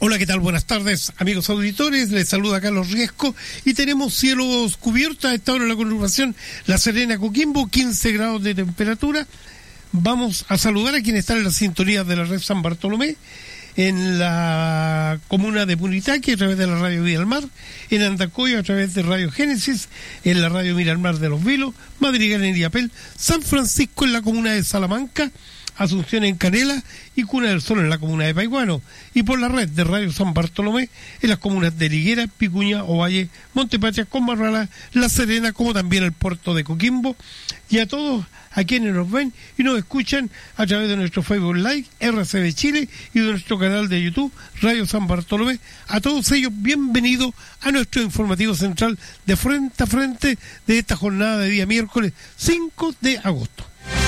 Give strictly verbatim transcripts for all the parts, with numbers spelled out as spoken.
Hola, ¿qué tal? Buenas tardes, amigos auditores. Les saluda Carlos Riesco y tenemos cielos cubiertos a esta hora en la conurbación La Serena, Coquimbo, quince grados de temperatura. Vamos a saludar a quienes están en la sintonía de la red San Bartolomé, en la comuna de Punitaqui a través de la radio Vía al Mar, en Andacoyo a través de Radio Génesis, en la radio Mira al Mar de Los Vilos, Madrigal en Illapel, San Francisco en la comuna de Salamanca, Asunción en Canela y Cuna del Sol en la comuna de Paiguano, y por la red de Radio San Bartolomé en las comunas de Liguera, Picuña, Ovalle, Montepatria, Comarrala, La Serena, como también el puerto de Coquimbo, y a todos a quienes nos ven y nos escuchan a través de nuestro Facebook Live, R C B Chile, y de nuestro canal de YouTube, Radio San Bartolomé. A todos ellos, bienvenidos a nuestro informativo central de Frente a Frente de esta jornada de día miércoles cinco de agosto.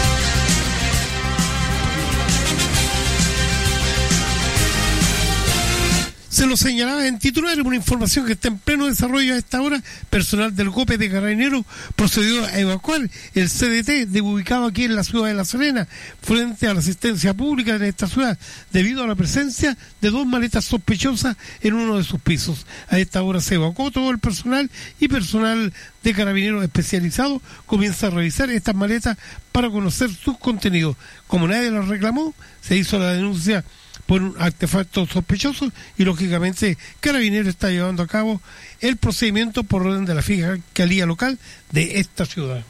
Se lo señalaba en titular, una información que está en pleno desarrollo a esta hora. Personal del GOPE de Carabineros procedió a evacuar el C D T de, ubicado aquí en la ciudad de La Serena, frente a la asistencia pública en esta ciudad, debido a la presencia de dos maletas sospechosas en uno de sus pisos. A esta hora se evacuó todo el personal y personal de Carabineros especializado comienza a revisar estas maletas para conocer sus contenidos. Como nadie las reclamó, se hizo la denuncia por un artefacto sospechoso y lógicamente Carabineros está llevando a cabo el procedimiento por orden de la Fiscalía Local de esta ciudad.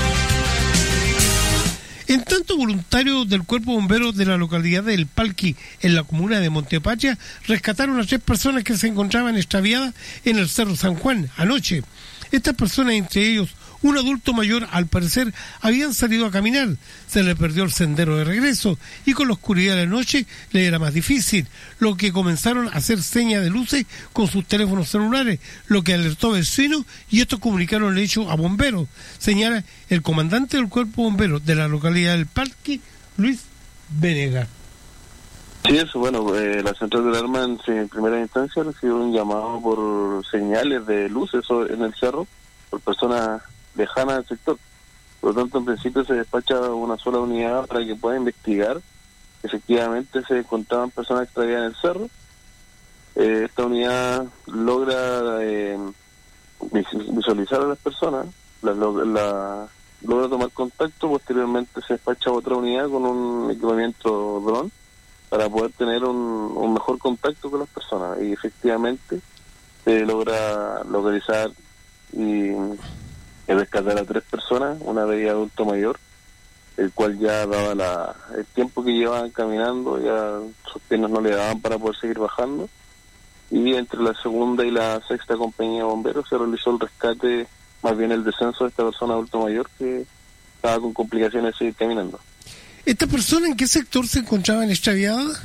En tanto, voluntarios del Cuerpo de Bomberos de la localidad de El Palqui, en la comuna de Montepatria, rescataron a tres personas que se encontraban extraviadas en el Cerro San Juan anoche. Estas personas, entre ellos un adulto mayor, al parecer habían salido a caminar, se le perdió el sendero de regreso y con la oscuridad de la noche le era más difícil, lo que comenzaron a hacer señas de luces con sus teléfonos celulares, lo que alertó a vecinos y estos comunicaron el hecho a bomberos, señala el comandante del Cuerpo de Bomberos de la localidad del Parque, Luis Venegas. Sí, eso, bueno, eh, la central de alarma en, en primera instancia recibió un llamado por señales de luces en el cerro por personas lejanas del sector. Por lo tanto, en principio se despacha una sola unidad para que pueda investigar. Efectivamente se encontraban personas extraviadas en el cerro. Eh, esta unidad logra eh, visualizar a las personas, la, la, logra tomar contacto. Posteriormente se despacha otra unidad con un equipamiento dron para poder tener un, un mejor contacto con las personas, y efectivamente se logra localizar y rescatar a tres personas, una de ellas adulto mayor, el cual ya daba la, el tiempo que llevaban caminando, ya sus piernas no le daban para poder seguir bajando, y entre la segunda y la sexta compañía de bomberos se realizó el rescate, más bien el descenso de esta persona adulto mayor que estaba con complicaciones de seguir caminando. ¿Esta persona en qué sector se encontraban extraviadas?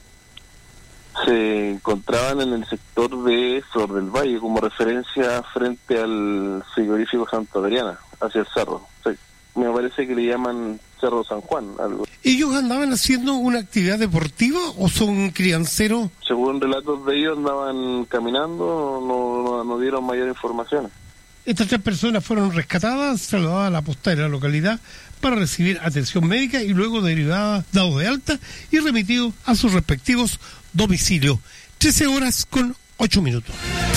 Se encontraban en el sector de Flor del Valle, como referencia frente al frigorífico Santa Adriana, hacia el cerro. O sea, me parece que le llaman Cerro San Juan. Algo. ¿Ellos andaban haciendo una actividad deportiva o son crianceros? Según relatos de ellos, andaban caminando, no, no, no dieron mayor información. Estas tres personas fueron rescatadas, trasladadas a la posta de la localidad para recibir atención médica y luego derivadas, dados de alta y remitidos a sus respectivos domicilios. trece horas con ocho minutos.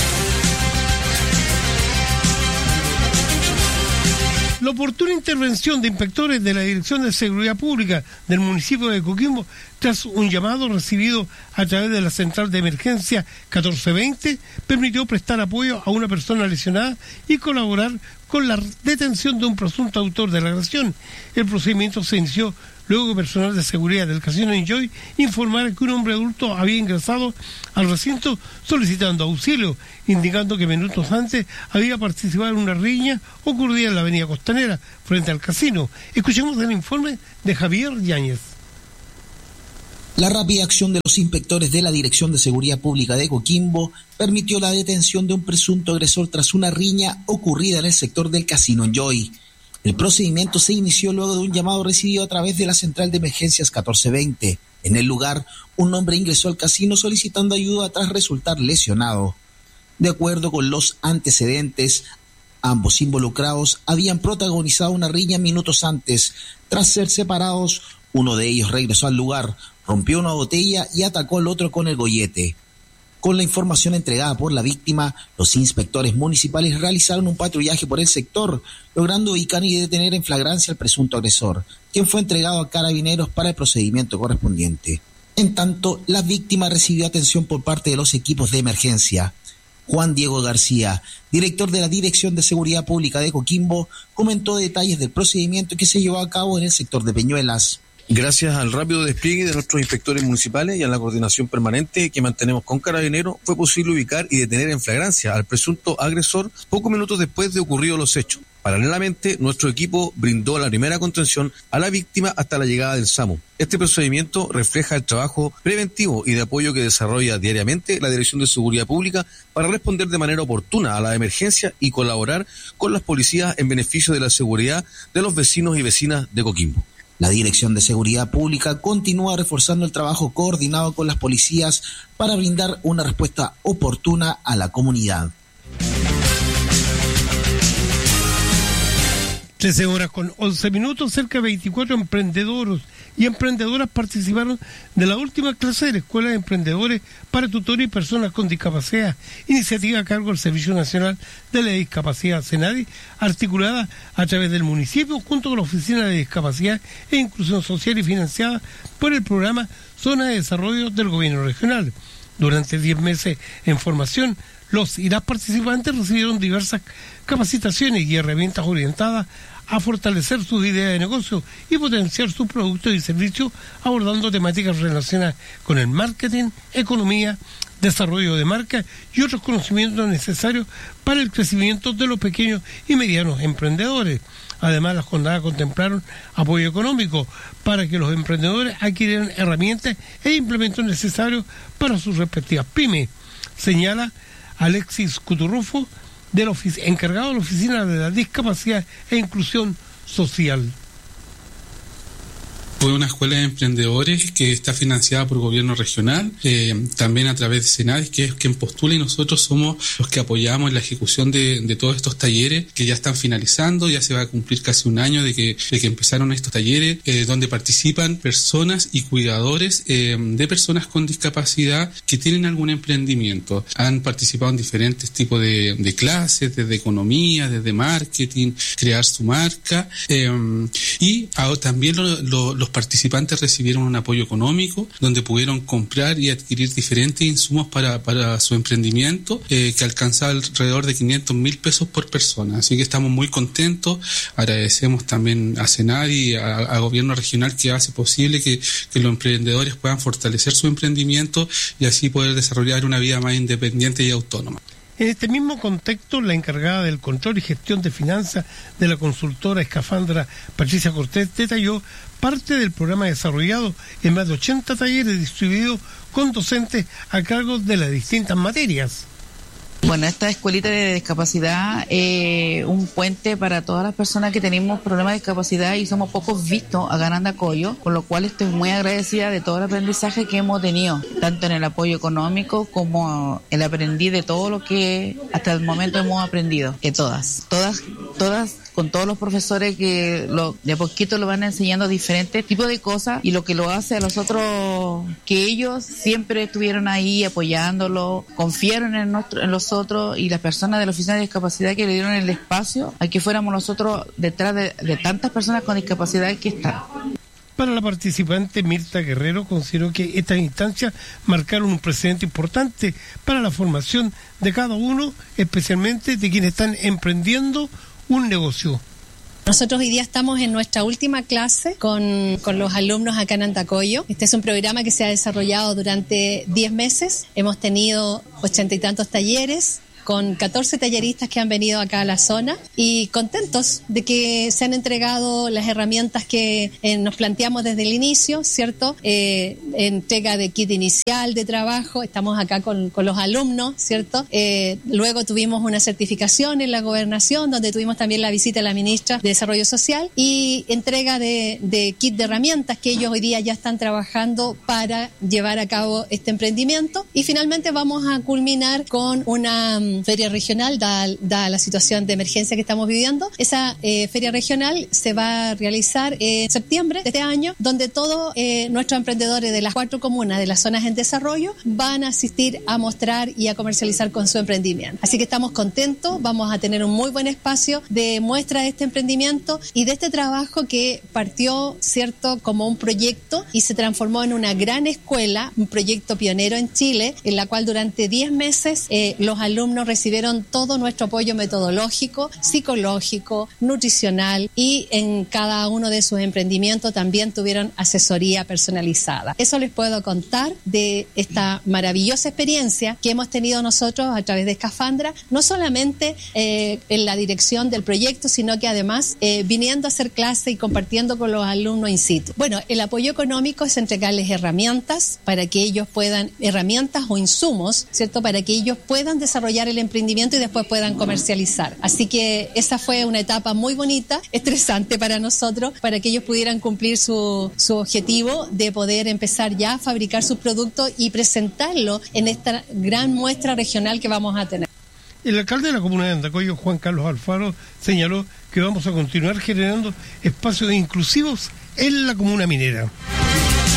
La oportuna intervención de inspectores de la Dirección de Seguridad Pública del municipio de Coquimbo, tras un llamado recibido a través de la central de emergencia catorce veinte, permitió prestar apoyo a una persona lesionada y colaborar con la detención de un presunto autor de la agresión. El procedimiento se inició luego que personal de seguridad del Casino Enjoy informara que un hombre adulto había ingresado al recinto solicitando auxilio, indicando que minutos antes había participado en una riña ocurrida en la avenida Costanera, frente al casino. Escuchemos el informe de Javier Yáñez. La rápida acción de los inspectores de la Dirección de Seguridad Pública de Coquimbo permitió la detención de un presunto agresor tras una riña ocurrida en el sector del Casino Enjoy. El procedimiento se inició luego de un llamado recibido a través de la central de emergencias catorce veinte. En el lugar, un hombre ingresó al casino solicitando ayuda tras resultar lesionado. De acuerdo con los antecedentes, ambos involucrados habían protagonizado una riña minutos antes. Tras ser separados, uno de ellos regresó al lugar, rompió una botella y atacó al otro con el gollete. Con la información entregada por la víctima, los inspectores municipales realizaron un patrullaje por el sector, logrando ubicar y detener en flagrancia al presunto agresor, quien fue entregado a Carabineros para el procedimiento correspondiente. En tanto, la víctima recibió atención por parte de los equipos de emergencia. Juan Diego García, director de la Dirección de Seguridad Pública de Coquimbo, comentó detalles del procedimiento que se llevó a cabo en el sector de Peñuelas. Gracias al rápido despliegue de nuestros inspectores municipales y a la coordinación permanente que mantenemos con Carabineros, fue posible ubicar y detener en flagrancia al presunto agresor pocos minutos después de ocurridos los hechos. Paralelamente, nuestro equipo brindó la primera contención a la víctima hasta la llegada del SAMU. Este procedimiento refleja el trabajo preventivo y de apoyo que desarrolla diariamente la Dirección de Seguridad Pública para responder de manera oportuna a la emergencia y colaborar con las policías en beneficio de la seguridad de los vecinos y vecinas de Coquimbo. La Dirección de Seguridad Pública continúa reforzando el trabajo coordinado con las policías para brindar una respuesta oportuna a la comunidad. trece horas con once minutos, cerca de veinticuatro emprendedores y emprendedoras participaron de la última clase de la Escuela de Emprendedores para Tutores y Personas con Discapacidad, iniciativa a cargo del Servicio Nacional de la Discapacidad SENADI, articulada a través del municipio junto con la Oficina de Discapacidad e Inclusión Social y financiada por el programa Zona de Desarrollo del Gobierno Regional. Durante diez meses en formación, los y las participantes recibieron diversas capacitaciones y herramientas orientadas a fortalecer sus ideas de negocio y potenciar sus productos y servicios, abordando temáticas relacionadas con el marketing, economía, desarrollo de marca y otros conocimientos necesarios para el crecimiento de los pequeños y medianos emprendedores. Además, las jornadas contemplaron apoyo económico para que los emprendedores adquirieran herramientas e implementos necesarios para sus respectivas pymes, señala Alexis Cuturrufo, del ofici- encargado de la Oficina de la Discapacidad e Inclusión Social. Fue una escuela de emprendedores que está financiada por el gobierno regional, eh, también a través de SENADI, que es quien postula, y nosotros somos los que apoyamos en la ejecución de, de todos estos talleres que ya están finalizando. Ya se va a cumplir casi un año de que, de que empezaron estos talleres, eh, donde participan personas y cuidadores eh, de personas con discapacidad que tienen algún emprendimiento. Han participado en diferentes tipos de, de clases, desde economía, desde marketing, crear su marca, eh, y ahora también lo, lo, los participantes recibieron un apoyo económico donde pudieron comprar y adquirir diferentes insumos para, para su emprendimiento, eh, que alcanzaba alrededor de quinientos mil pesos por persona. Así que estamos muy contentos. Agradecemos también a SENADI y a, a gobierno regional que hace posible que, que los emprendedores puedan fortalecer su emprendimiento y así poder desarrollar una vida más independiente y autónoma. En este mismo contexto, la encargada del control y gestión de finanzas de la consultora Escafandra, Patricia Cortés, detalló parte del programa desarrollado en más de ochenta talleres distribuidos con docentes a cargo de las distintas materias. Bueno, esta escuelita de discapacidad es eh, un puente para todas las personas que tenemos problemas de discapacidad y somos pocos vistos acá en Andacollo, con lo cual estoy muy agradecida de todo el aprendizaje que hemos tenido, tanto en el apoyo económico como el aprender de todo lo que hasta el momento hemos aprendido, que todas, todas, todas, con todos los profesores que lo, de a poquito lo van enseñando diferentes tipos de cosas, y lo que lo hace a los otros, que ellos siempre estuvieron ahí apoyándolo, confiaron en, nuestro, en los otros, y las personas de la Oficina de Discapacidad que le dieron el espacio a que fuéramos nosotros detrás de, de tantas personas con discapacidad que están. Para la participante Mirta Guerrero, consideró que estas instancias marcaron un precedente importante para la formación de cada uno, especialmente de quienes están emprendiendo un negocio. Nosotros hoy día estamos en nuestra última clase con, con los alumnos acá en Andacollo. Este es un programa que se ha desarrollado durante diez meses. Hemos tenido ochenta y tantos talleres con catorce talleristas que han venido acá a la zona, y contentos de que se han entregado las herramientas que eh, nos planteamos desde el inicio, ¿cierto? Eh, entrega de kit inicial de trabajo, estamos acá con, con los alumnos, ¿cierto? Eh, luego tuvimos una certificación en la gobernación, donde tuvimos también la visita de la ministra de Desarrollo Social, y entrega de, de kit de herramientas que ellos hoy día ya están trabajando para llevar a cabo este emprendimiento. Y finalmente vamos a culminar con una feria regional, dada, dada la situación de emergencia que estamos viviendo. Esa eh, feria regional se va a realizar en septiembre de este año, donde todos eh, nuestros emprendedores de las cuatro comunas de las zonas en desarrollo van a asistir a mostrar y a comercializar con su emprendimiento. Así que estamos contentos, vamos a tener un muy buen espacio de muestra de este emprendimiento y de este trabajo que partió, cierto, como un proyecto y se transformó en una gran escuela, un proyecto pionero en Chile, en la cual durante diez meses eh, los alumnos recibieron todo nuestro apoyo metodológico, psicológico, nutricional y en cada uno de sus emprendimientos también tuvieron asesoría personalizada. Eso les puedo contar de esta maravillosa experiencia que hemos tenido nosotros a través de Escafandra, no solamente eh, en la dirección del proyecto, sino que además eh, viniendo a hacer clase y compartiendo con los alumnos in situ. Bueno, el apoyo económico es entregarles herramientas para que ellos puedan, herramientas o insumos, ¿cierto? Para que ellos puedan desarrollar el emprendimiento y después puedan comercializar. Así que esa fue una etapa muy bonita, estresante para nosotros, para que ellos pudieran cumplir su, su objetivo de poder empezar ya a fabricar sus productos y presentarlo en esta gran muestra regional que vamos a tener. El alcalde de la comuna de Andacollo, Juan Carlos Alfaro, señaló que vamos a continuar generando espacios inclusivos en la comuna minera.